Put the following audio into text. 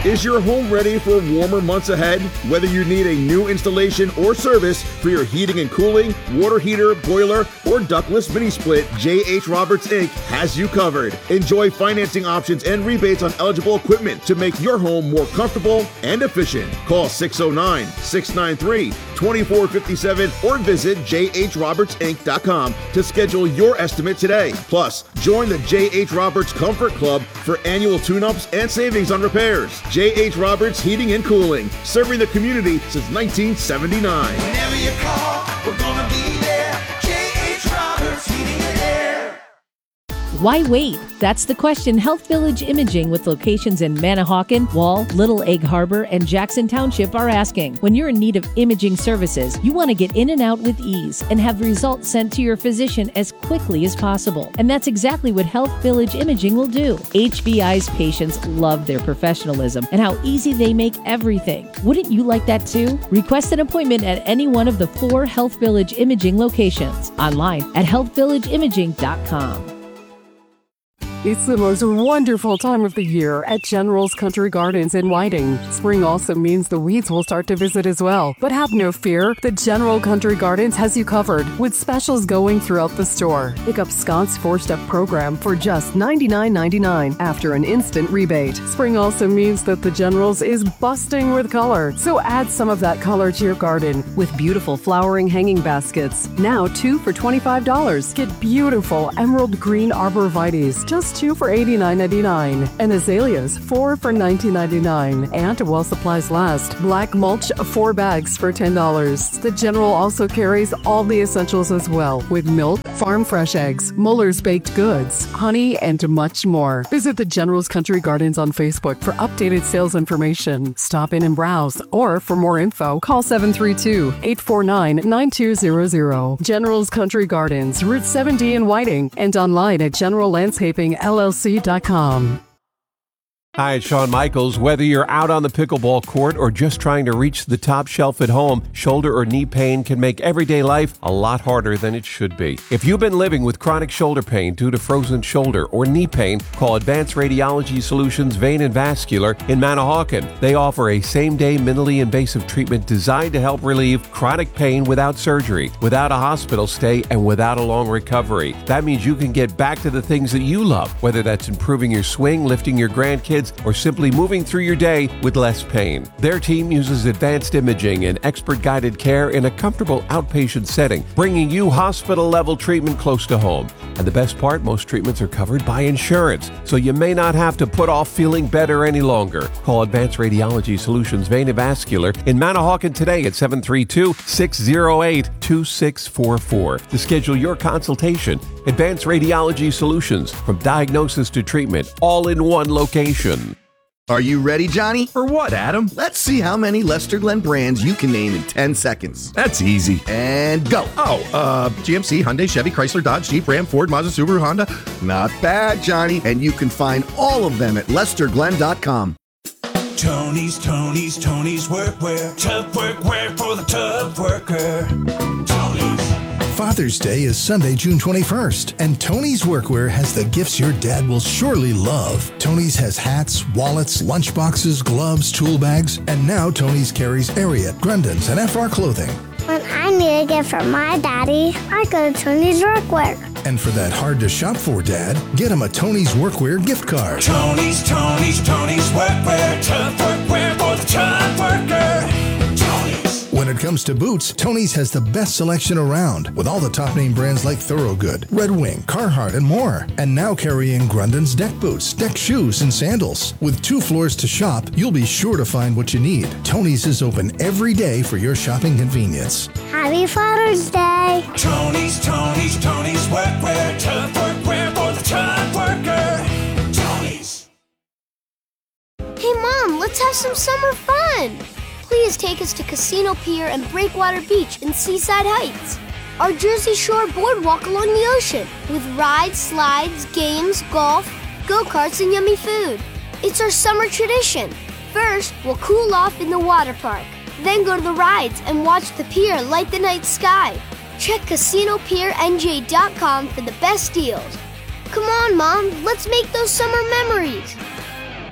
Is your home ready for warmer months ahead? Whether you need a new installation or service for your heating and cooling, water heater, boiler, or ductless mini split, J.H. Roberts Inc. has you covered. Enjoy financing options and rebates on eligible equipment to make your home more comfortable and efficient. Call 609-693-2457 or visit jhrobertsinc.com to schedule your estimate today. Plus, join the J.H. Roberts Comfort Club for annual tune-ups and savings on repairs. J.H. Roberts Heating and Cooling, serving the community since 1979. Whenever you call, we're gonna be there. J.H. Roberts Heating and Air. Why wait? That's the question Health Village Imaging with locations in Manahawkin, Wall, Little Egg Harbor, and Jackson Township are asking. When you're in need of imaging services, you want to get in and out with ease and have the results sent to your physician as quickly as possible. And that's exactly what Health Village Imaging will do. HVI's patients love their professionalism and how easy they make everything. Wouldn't you like that too? Request an appointment at any one of the 4 Health Village Imaging locations. Online at healthvillageimaging.com. It's the most wonderful time of the year at General's Country Gardens in Whiting. Spring also means the weeds will start to visit as well. But have no fear, the General Country Gardens has you covered with specials going throughout the store. Pick up Scott's 4-step program for just $99.99 after an instant rebate. Spring also means that the General's is busting with color, so add some of that color to your garden with beautiful flowering hanging baskets. Now 2 for $25. Get beautiful emerald green arborvitaes, just 2 for $89.99, and azaleas 4 for $19.99. And while supplies last, black mulch 4 bags for $10. The General also carries all the essentials as well, with milk, farm fresh eggs, Muller's baked goods, honey, and much more. Visit the General's Country Gardens on Facebook for updated sales information. Stop in and browse, or for more info, call 732-849-9200. General's Country Gardens, Route 70 in Whiting, and online at generallandscapingllc.com. Hi, it's Shawn Michaels. Whether you're out on the pickleball court or just trying to reach the top shelf at home, shoulder or knee pain can make everyday life a lot harder than it should be. If you've been living with chronic shoulder pain due to frozen shoulder or knee pain, call Advanced Radiology Solutions Vein and Vascular in Manahawkin. They offer a same-day minimally invasive treatment designed to help relieve chronic pain without surgery, without a hospital stay, and without a long recovery. That means you can get back to the things that you love, whether that's improving your swing, lifting your grandkids, or simply moving through your day with less pain. Their team uses advanced imaging and expert-guided care in a comfortable outpatient setting, bringing you hospital-level treatment close to home. And the best part, most treatments are covered by insurance, so you may not have to put off feeling better any longer. Call Advanced Radiology Solutions Vein and Vascular in Manahawkin today at 732-608-2644 to schedule your consultation. Advanced Radiology Solutions, from diagnosis to treatment, all in one location. Are you ready, Johnny? For what, Adam? Let's see how many Lester Glenn brands you can name in 10 seconds. That's easy. And go. GMC, Hyundai, Chevy, Chrysler, Dodge, Jeep, Ram, Ford, Mazda, Subaru, Honda. Not bad, Johnny. And you can find all of them at LesterGlenn.com. Tony's Workwear. Tough workwear for the tough worker. Tony's. Father's Day is Sunday, June 21st, and Tony's Workwear has the gifts your dad will surely love. Tony's has hats, wallets, lunchboxes, gloves, tool bags, and now Tony's carries Ariat, Grundens, and FR clothing. When I need a gift for my daddy, I go to Tony's Workwear. And for that hard-to-shop for dad, get him a Tony's Workwear gift card. Tony's Workwear. Tough workwear for the tough worker. Tony's. When it comes to boots, Tony's has the best selection around, with all the top-name brands like Thorogood, Red Wing, Carhartt, and more. And now carrying Grundens deck boots, deck shoes, and sandals. With 2 floors to shop, you'll be sure to find what you need. Tony's is open every day for your shopping convenience. Happy Father's Day! Tony's Workwear. Tough workwear for the tough worker. Tony's. Hey, Mom, let's have some summer fun! Please take us to Casino Pier and Breakwater Beach in Seaside Heights. Our Jersey Shore boardwalk along the ocean with rides, slides, games, golf, go-karts, and yummy food. It's our summer tradition. First, we'll cool off in the water park. Then go to the rides and watch the pier light the night sky. Check CasinoPierNJ.com for the best deals. Come on, Mom, let's make those summer memories.